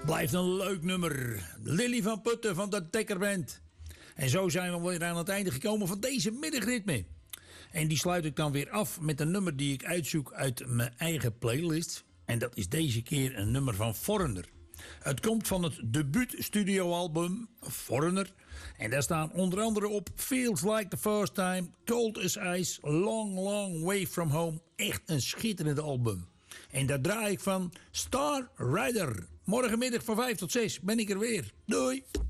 Blijft een leuk nummer. Lily van Putten van de Dekker Band. En zo zijn we weer aan het einde gekomen van deze middagritme. En die sluit ik dan weer af met een nummer die ik uitzoek uit mijn eigen playlist. En dat is deze keer een nummer van Foreigner. Het komt van het debuutstudioalbum Foreigner. En daar staan onder andere op Feels Like the First Time, Cold as Ice, Long Long Way From Home. Echt een schitterend album. En daar draai ik van Star Rider. Morgenmiddag van 5 tot 6 ben ik er weer. Doei!